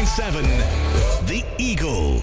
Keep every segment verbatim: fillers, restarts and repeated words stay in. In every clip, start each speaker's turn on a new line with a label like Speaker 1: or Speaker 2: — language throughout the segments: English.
Speaker 1: seven, The Eagle.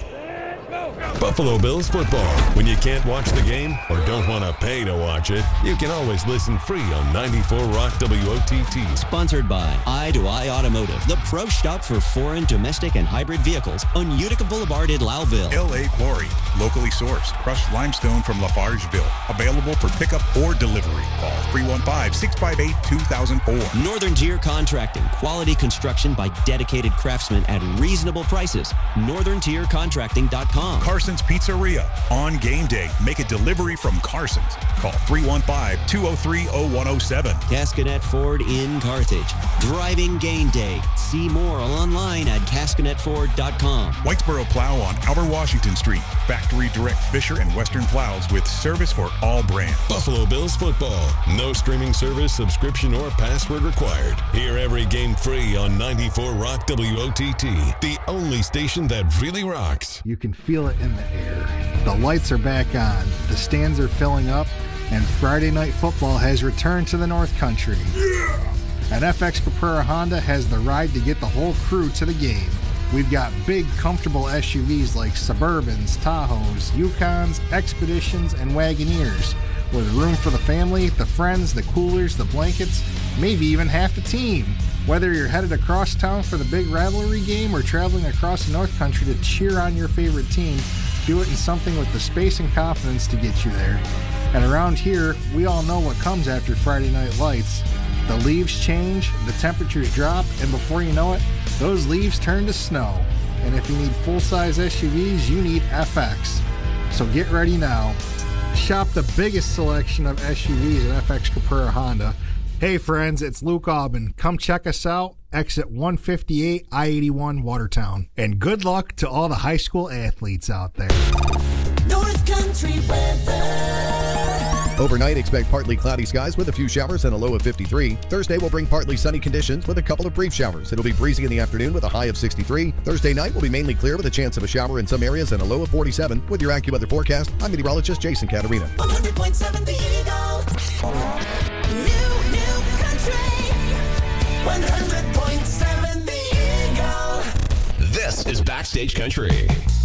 Speaker 2: Buffalo Bills football. When you can't watch the game or don't want to pay to watch it, you can always listen free on ninety-four Rock W O T T.
Speaker 3: Sponsored by Eye to Eye Automotive, the pro shop for foreign, domestic, and hybrid vehicles on Utica Boulevard in Loudville.
Speaker 4: L A Quarry, locally sourced, crushed limestone from Lafargeville. Available for pickup or delivery. Call three one five, six five eight, two thousand four.
Speaker 3: Northern Tier Contracting, quality construction by dedicated craftsmen at reasonable prices. northern tier contracting dot com.
Speaker 4: Carson's Pizzeria. On game day, make a delivery from Carson's. Call three one five, two oh three, oh one oh seven.
Speaker 3: Cascanet Ford in Carthage. Driving game day. See more online at cascanet ford dot com.
Speaker 4: Whitesboro Plow on Albert Washington Street. Factory Direct Fisher and Western Plows with service for all brands.
Speaker 2: Buffalo Bills football. No streaming service, subscription, or password required. Hear every game free on ninety-four Rock W O T T. The only station that really rocks.
Speaker 5: You can feel it in the air. The lights are back on. The stands are filling up. And Friday Night Football has returned to the North Country. Yeah! And F X Caprera Honda has the ride to get the whole crew to the game. We've got big, comfortable S U Vs like Suburbans, Tahoes, Yukons, Expeditions, and Wagoneers, with room for the family, the friends, the coolers, the blankets, maybe even half the team. Whether you're headed across town for the big rivalry game or traveling across the North Country to cheer on your favorite team, do it in something with the space and confidence to get you there. And around here, we all know what comes after Friday Night Lights. The leaves change, the temperatures drop, and before you know it, those leaves turn to snow. And if you need full-size S U Vs, you need F X. So get ready now. Shop the biggest selection of S U Vs at F X Caprera Honda. Hey friends, it's Luke Aubin. Come check us out. Exit one fifty-eight, I eighty-one, Watertown. And good luck to all the high school athletes out there.
Speaker 6: North Country weather.
Speaker 7: Overnight, expect partly cloudy skies with a few showers and a low of fifty-three. Thursday will bring partly sunny conditions with a couple of brief showers. It'll be breezy in the afternoon with a high of sixty-three. Thursday night will be mainly clear with a chance of a shower in some areas and a low of forty-seven. With your AccuWeather forecast, I'm meteorologist Jason Caterina.
Speaker 6: one hundred point seven The Eagle. New, new country. one hundred point seven The Eagle.
Speaker 1: This is Backstage Country.